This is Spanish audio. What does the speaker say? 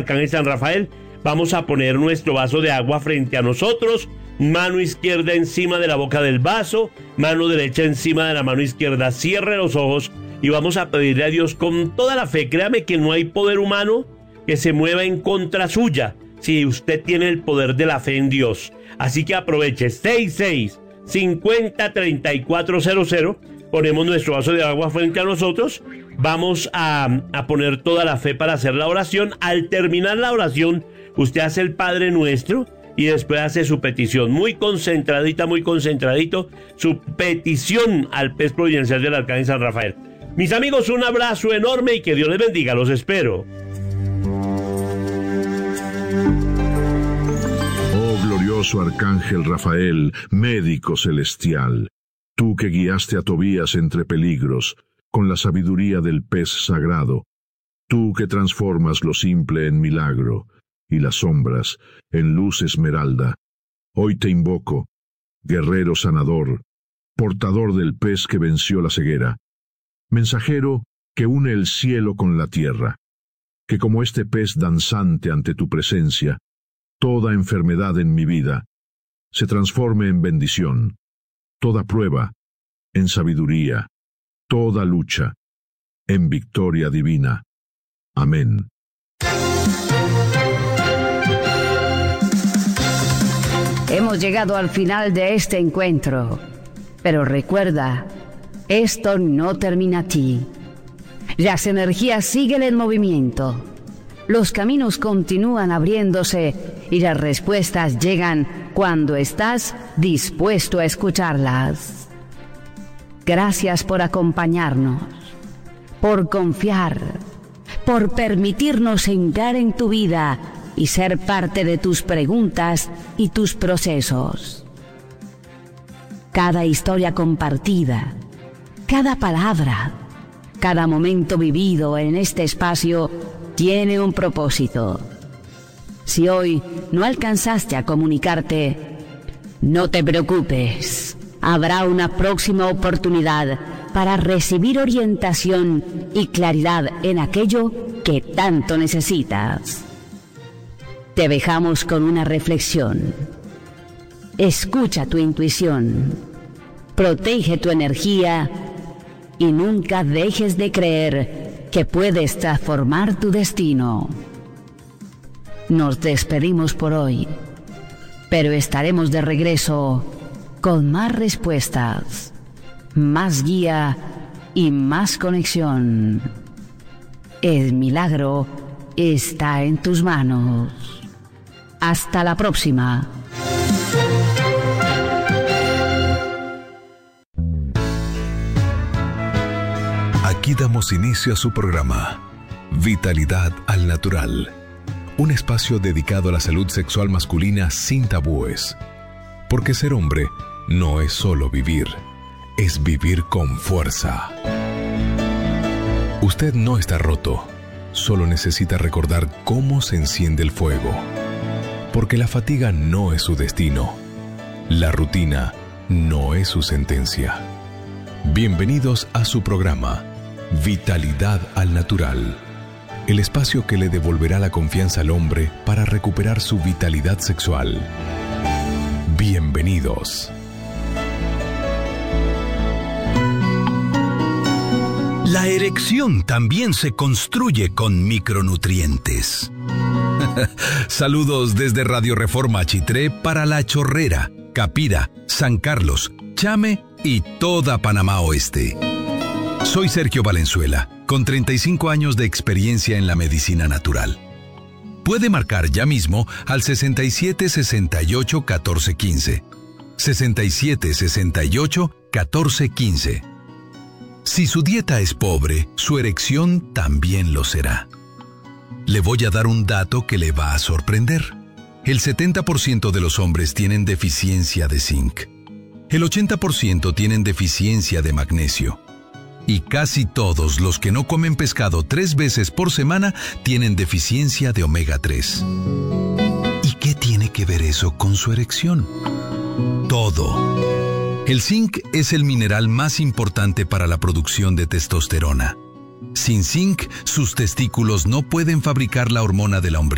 Arcángel San Rafael, vamos a poner nuestro vaso de agua frente a nosotros, mano izquierda encima de la boca del vaso, mano derecha encima de la mano izquierda. Cierre los ojos y vamos a pedirle a Dios con toda la fe. Créame que no hay poder humano que se mueva en contra suya si usted tiene el poder de la fe en Dios. Así que aproveche. 66-50-3400. Ponemos nuestro vaso de agua frente a nosotros. Vamos a poner toda la fe para hacer la oración. Al terminar la oración, usted hace el Padre Nuestro y después hace su petición. Muy concentradita, muy concentradito. Su petición al pez providencial del Arcángel San Rafael. Mis amigos, un abrazo enorme y que Dios les bendiga. Los espero. Oh glorioso Arcángel Rafael, médico celestial, tú que guiaste a Tobías entre peligros, con la sabiduría del pez sagrado, tú que transformas lo simple en milagro, y las sombras en luz esmeralda, hoy te invoco, guerrero sanador, portador del pez que venció la ceguera, mensajero que une el cielo con la tierra, que como este pez danzante ante tu presencia, toda enfermedad en mi vida se transforme en bendición, toda prueba en sabiduría, toda lucha en victoria divina. Amén. Hemos llegado al final de este encuentro, pero recuerda, esto no termina aquí. Las energías siguen en movimiento, los caminos continúan abriéndose y las respuestas llegan cuando estás dispuesto a escucharlas. Gracias por acompañarnos, por confiar, por permitirnos entrar en tu vida y ser parte de tus preguntas y tus procesos. Cada historia compartida, cada palabra, cada momento vivido en este espacio tiene un propósito. Si hoy no alcanzaste a comunicarte, no te preocupes. Habrá una próxima oportunidad para recibir orientación y claridad en aquello que tanto necesitas. Te dejamos con una reflexión. Escucha tu intuición, protege tu energía y nunca dejes de creer que puedes transformar tu destino. Nos despedimos por hoy, pero estaremos de regreso con más respuestas, más guía y más conexión. El milagro está en tus manos. Hasta la próxima. Aquí damos inicio a su programa, Vitalidad al Natural, un espacio dedicado a la salud sexual masculina sin tabúes. Porque ser hombre no es solo vivir, es vivir con fuerza. Usted no está roto, solo necesita recordar cómo se enciende el fuego. Porque la fatiga no es su destino, la rutina no es su sentencia. Bienvenidos a su programa, Vitalidad al Natural, el espacio que le devolverá la confianza al hombre para recuperar su vitalidad sexual. Bienvenidos. La erección también se construye con micronutrientes. Saludos desde Radio Reforma Chitré para La Chorrera, Capira, San Carlos, Chame y toda Panamá Oeste. Soy Sergio Valenzuela, con 35 años de experiencia en la medicina natural. Puede marcar ya mismo al 67 68 14 15. 67 68 14 15. Si su dieta es pobre, su erección también lo será. Le voy a dar un dato que le va a sorprender. El 70% de los hombres tienen deficiencia de zinc. El 80% tienen deficiencia de magnesio. Y casi todos los que no comen pescado 3 veces por semana tienen deficiencia de omega 3. ¿Y qué tiene que ver eso con su erección? Todo. El zinc es el mineral más importante para la producción de testosterona. Sin zinc, sus testículos no pueden fabricar la hormona de la hombría.